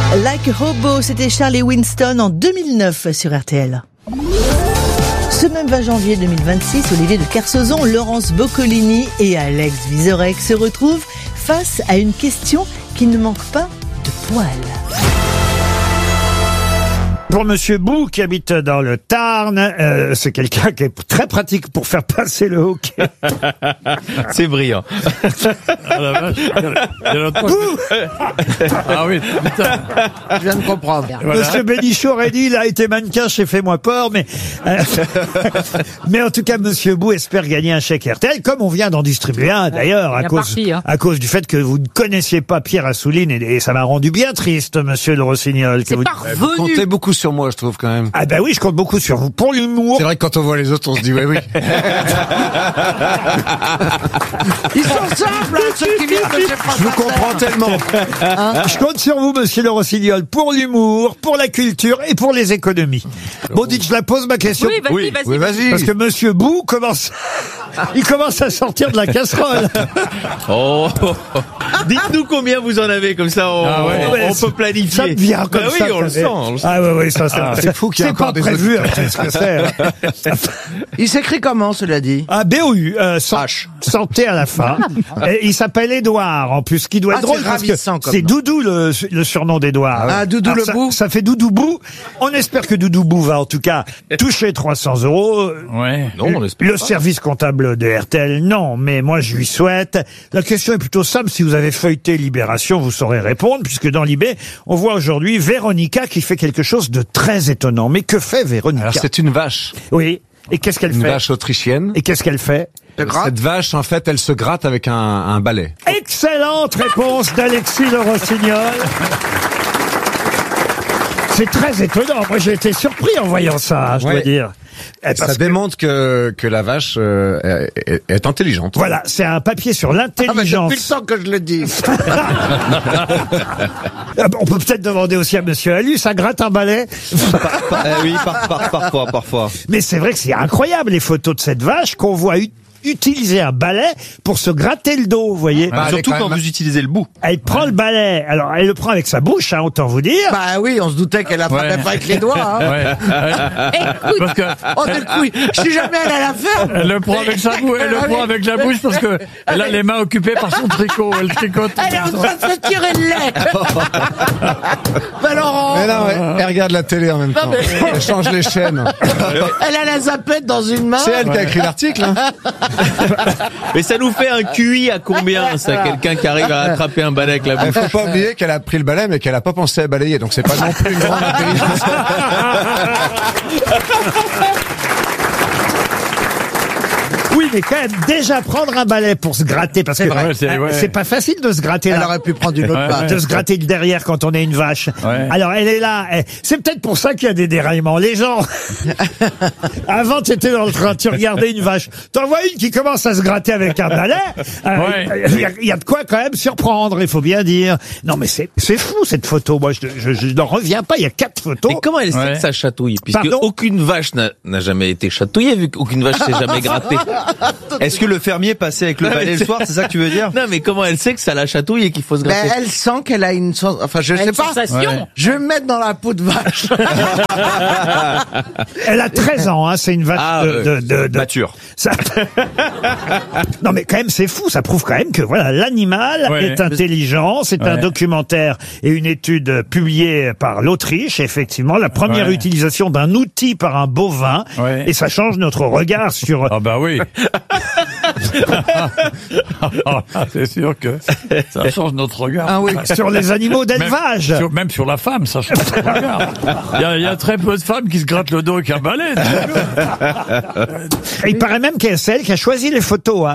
Like a Hobo, c'était Charlie Winston en 2009 sur RTL. Ce même 20 janvier 2026, Olivier de Kersauzon, Laurence Boccolini et Alex Vizorek se retrouvent face à une question qui ne manque pas de poils. Pour Monsieur Bou, qui habite dans le Tarn, c'est quelqu'un qui est très pratique pour faire passer le hockey. C'est brillant. Ah la vache, ah oui, putain, je viens de comprendre. Voilà. Monsieur Bénichou aurait dit, il a été mannequin chez Fais-moi peur, mais en tout cas, Monsieur Bou espère gagner un chèque RTL, comme on vient d'en distribuer un, d'ailleurs, à cause du fait que vous ne connaissiez pas Pierre Assouline, et ça m'a rendu bien triste, Monsieur Le Rossignol. Vous comptez beaucoup sur moi, je trouve, quand même. Ah ben oui, je compte beaucoup sur vous. Pour l'humour. C'est vrai que quand on voit les autres, on se dit oui. Ils sont simples, hein, ceux qui viennent de chez France. Je vous comprends tellement. Je compte sur vous, Monsieur Le Rossignol, pour l'humour, pour la culture et pour les économies. Bon, dites, je la pose ma question. Oui, vas-y. Parce que Monsieur Bou commence à sortir de la casserole. Oh. Dites-nous combien vous en avez, comme ça on peut planifier. Ça vient comme ça. Oui, on le sent. Ah oui, ça. C'est fou qu'il y ait encore des prévu. C'est ce que c'est. Il s'écrit comment, cela dit? BOU, santé à la fin. Et il s'appelle Édouard, en plus, qui doit être drôle parce que c'est Doudou le surnom d'Édouard. Ah, Doudou le Bou. Ça fait Doudou Bou. On espère que Doudou Bou va en tout cas toucher 300 €. Ouais. Non, on espère Le pas. service comptable de RTL, non, mais moi je lui souhaite. La question est plutôt simple. Si vous avez feuilleté Libération, vous saurez répondre, puisque dans Libé, on voit aujourd'hui Véronica qui fait quelque chose de très étonnant. Mais que fait Véronica? Alors, c'est une vache. Oui. Et qu'est-ce qu'elle fait? Une vache autrichienne. Et qu'est-ce qu'elle fait? Cette vache, en fait, elle se gratte avec un balai. Excellente réponse d'Alexis Le Rossignol. C'est très étonnant. Moi, j'ai été surpris en voyant ça, je dois dire. Ça démontre que la vache est intelligente. Voilà, c'est un papier sur l'intelligence. Depuis le temps que je le dis. On peut peut-être demander aussi à Monsieur Allu, ça gratte un balai. Oui, parfois. Mais c'est vrai que c'est incroyable les photos de cette vache qu'on voit utiliser un balai pour se gratter le dos, vous voyez. Surtout quand vous utilisez le bout. Elle prend le balai, alors elle le prend avec sa bouche, hein, autant vous dire. Bah oui, on se doutait qu'elle la frappait pas avec les doigts. Hein. Écoute, parce que des couilles. Je suis jamais allé à la ferme. Elle le prend avec sa bouche, elle le prend avec la bouche parce que elle a les mains occupées par son tricot, elle tricote. Elle est en train de se tirer le lait. Bah Laurent. Mais non, elle regarde la télé en même temps. Elle change les chaînes. Elle a la zapette dans une main. C'est elle qui a écrit l'article, hein. Mais ça nous fait un QI à combien, ça, quelqu'un qui arrive à attraper un balai avec la Il bouche? faut pas oublier qu'elle a pris le balai, mais qu'elle a pas pensé à balayer. Donc c'est pas non plus une grande intelligence. Oui, mais quand même, déjà prendre un balai pour se gratter, parce que c'est pas facile de se gratter Elle là. aurait pu prendre une autre patte. De se gratter le derrière quand on est une vache. Ouais. Alors elle est là. C'est peut-être pour ça qu'il y a des déraillements. Les gens, avant tu étais dans le train, tu regardais une vache. T'en vois une qui commence à se gratter avec un balai. Il y a de quoi quand même surprendre, il faut bien dire. Non mais c'est fou cette photo. Moi je n'en reviens pas. Il y a 4 photos. Mais comment elle sait que ça chatouille? Puisque Pardon aucune vache n'a jamais été chatouillée, vu qu'aucune vache s'est jamais grattée. Est-ce que le fermier passait avec le balai le soir, c'est ça que tu veux dire? Non, mais comment elle sait que ça la chatouille et qu'il faut se gratter? Elle sent qu'elle a une enfin je sais pas. sensation. Je vais me mettre dans la peau de vache. Elle a 13 ans, hein, c'est une vache de mature. Ça... non mais quand même c'est fou, ça prouve quand même que voilà l'animal est intelligent. C'est un documentaire et une étude publiée par l'Autriche. Effectivement, la première utilisation d'un outil par un bovin et ça change notre regard sur. Ah bah oui. C'est sûr que ça change notre regard. Ah oui. Sur les animaux d'élevage. Même sur la femme, ça change notre regard. Il y a très peu de femmes qui se grattent le dos avec un balai. Et il paraît même que c'est elle qui a choisi les photos. Hein.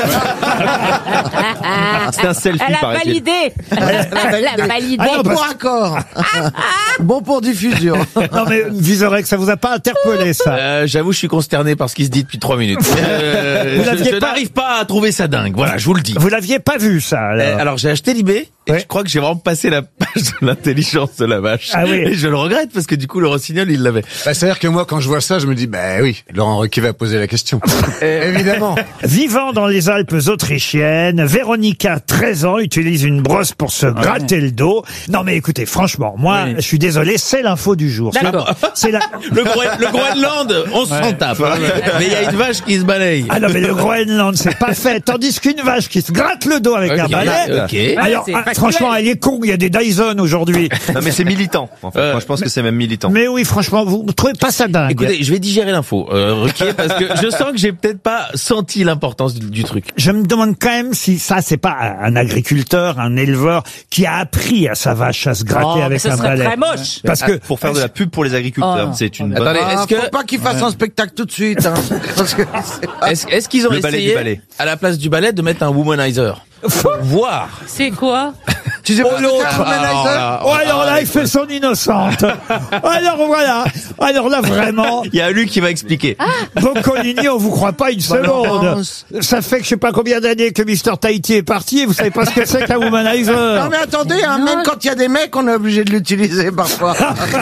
C'est un selfie, Elle a paraît-il. validé. Elle a validé. Ah non, Bon pour accord. Bon pour diffusion. Non mais Vizorek, ça vous a pas interpellé ça? J'avoue, je suis consterné par ce qui se dit depuis 3 minutes. Vous n'aviez n'arrive pas à trouver ça dingue. Voilà, je vous le dis. Vous l'aviez pas vu, ça, alors. Alors j'ai acheté l'eBay et Ouais. je crois que j'ai vraiment passé la page de l'intelligence de la vache. Ah oui. Et je le regrette parce que du coup le rossignol il l'avait. Bah, c'est-à-dire que moi, quand je vois ça, je me dis, bah oui, Laurent Ruquier va poser la question. Évidemment. Vivant dans les Alpes autrichiennes, Véronica, 13 ans, utilise une brosse pour se gratter le dos. Non mais écoutez, franchement, moi, je suis désolé, c'est l'info du jour. C'est la... Le Groenland, on s'en tape. Hein. Mais il y a une vache qui se balaye. Ah non mais le Groenland, c'est pas fait. Tandis qu'une vache qui se gratte le dos avec un balai... Ok. Alors, franchement, elle est con, il y a des Dyson aujourd'hui. Non, mais c'est militant. En fait. Moi, je pense que c'est même militant. Mais oui, franchement, vous ne trouvez pas ça dingue? Écoutez, je vais digérer l'info, Ruquier, parce que je sens que j'ai peut-être pas senti l'importance du truc. Je me demande quand même si ça, c'est pas un agriculteur, un éleveur qui a appris à sa vache à se gratter avec ce un serait balai. très moche. Parce que Pour faire de la pub pour les agriculteurs, Oh. c'est une bonne... Attendez, Faut pas qu'il fasse un spectacle tout de suite, hein. Parce que est-ce qu'ils ont Le balai du essayé, balai. à la place du balai, de mettre un womanizer? Voir. C'est quoi? tu sais pas l'autre. ce que c'est un womanizer Oh, alors là, il fait son innocente. Alors voilà. Alors là, vraiment, Il y a lui qui va expliquer. Boccolini, on vous croit pas une seconde. Ça fait que je sais pas combien d'années que Mr. Tahiti est parti et vous savez pas ce que c'est qu'un womanizer. Non mais attendez, hein, même quand il y a des mecs, on est obligé de l'utiliser parfois.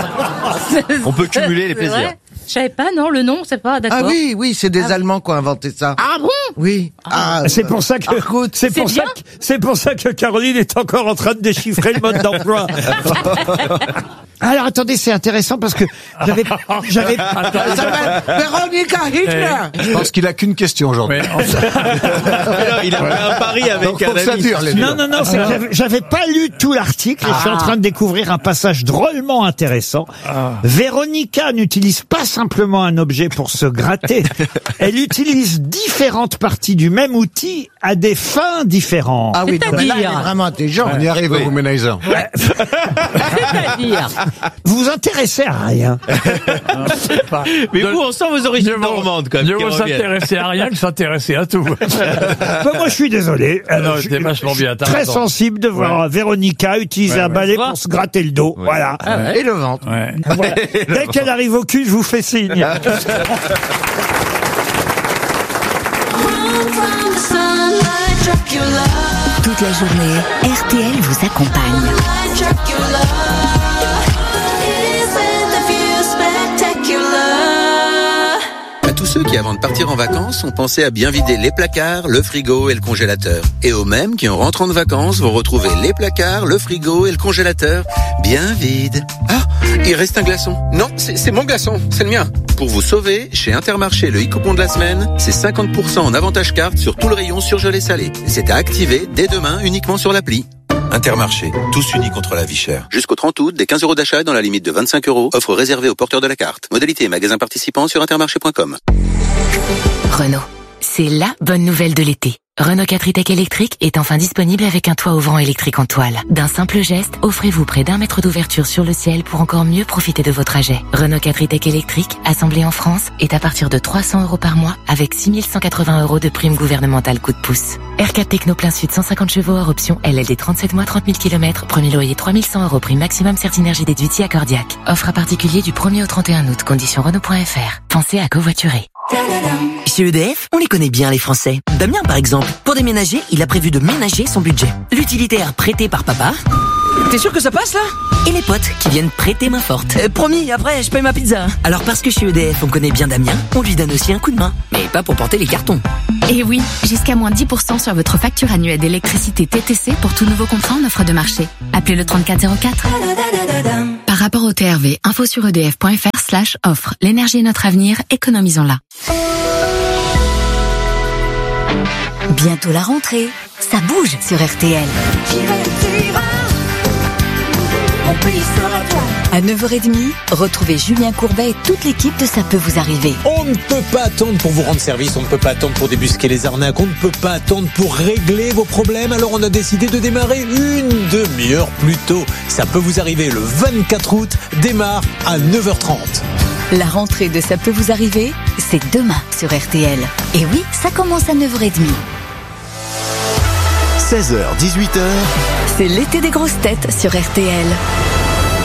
On peut cumuler les C'est plaisirs. vrai? Je savais pas, non, le nom, c'est pas, d'accord. Ah oui, oui, c'est des Allemands qui ont inventé ça. Ah bon? Oui. Ah, C'est pour ça que c'est pour ça que Caroline est encore en train de déchiffrer le mode d'emploi. Alors attendez, c'est intéressant parce que j'avais elle s'appelle Véronica Hitler. Je pense qu'il a qu'une question aujourd'hui. Mais Il a fait un pari avec Donc, faut un que ça ami. dure, les Non, c'est que j'avais pas lu tout l'article et je suis en train de découvrir un passage drôlement intéressant. Véronica n'utilise pas simplement un objet pour se gratter. Elle utilise différentes parties du même outil à des fins différentes. Ah oui, non, mais là, il est C'est-à-dire vraiment intelligent. On y arrive au womanizer. C'est-à-dire. Vous vous intéressez à rien. Mais vous, on sent vos origines normandes, quand même. Je qui veux reviennent. s'intéresser à rien que s'intéresser à tout. Moi, je suis désolé. Non, Je c'était suis vachement bien. t'as très raison. sensible de voir Véronica utiliser un balai pour se gratter le dos. Voilà. Et le ventre. Ouais. Voilà. Dès qu'elle arrive au cul, je vous fais signe. Toute la journée, RTL vous accompagne. À tous ceux qui, avant de partir en vacances, ont pensé à bien vider les placards, le frigo et le congélateur. Et aux mêmes qui, en rentrant de vacances, vont retrouver les placards, le frigo et le congélateur bien vides. Ah, il reste un glaçon. Non, c'est mon glaçon, c'est le mien. Pour vous sauver, chez Intermarché, le e-coupon de la semaine, c'est 50% en avantage carte sur tout le rayon surgelé salé. C'est à activer dès demain uniquement sur l'appli. Intermarché, tous unis contre la vie chère. Jusqu'au 30 août, des 15 € d'achat dans la limite de 25 €. Offre réservée aux porteurs de la carte. Modalité et magasins participants sur intermarché.com. Renault, c'est la bonne nouvelle de l'été. Renault 4 e-Tech électrique est enfin disponible avec un toit ouvrant électrique en toile. D'un simple geste, offrez-vous près d'1 mètre d'ouverture sur le ciel pour encore mieux profiter de vos trajets. Renault 4 e-Tech électrique, assemblé en France, est à partir de 300 € par mois avec 6 180 € de prime gouvernementale coup de pouce. R4 Techno plein sud 150 chevaux hors option LLD 37 mois 30 000 km, premier loyer 3100 € prime maximum Certinergie déduite si accordiaque. Offre à particulier du 1er au 31 août, conditions Renault.fr. Pensez à covoiturer. Chez EDF, on les connaît bien les Français. Damien par exemple, pour déménager, il a prévu de ménager son budget. L'utilitaire prêté par papa. T'es sûr que ça passe là? Et les potes qui viennent prêter main forte. Promis, après je paye ma pizza. Alors parce que chez EDF on connaît bien Damien, on lui donne aussi un coup de main. Mais pas pour porter les cartons. Et oui, jusqu'à moins 10% sur votre facture annuelle d'électricité TTC pour tout nouveau contrat en offre de marché. Appelez le 3404. Par rapport au TRV, info sur edf.fr/offre. L'énergie est notre avenir, économisons-la. Bientôt la rentrée, ça bouge sur RTL. À 9h30, retrouvez Julien Courbet et toute l'équipe de Ça peut vous arriver. On ne peut pas attendre pour vous rendre service, on ne peut pas attendre pour débusquer les arnaques, on ne peut pas attendre pour régler vos problèmes, alors on a décidé de démarrer une demi-heure plus tôt. Ça peut vous arriver le 24 août, démarre à 9h30. La rentrée de Ça peut vous arriver, c'est demain sur RTL. Et oui, ça commence à 9h30. 16h, 18h. C'est l'été des grosses têtes sur RTL.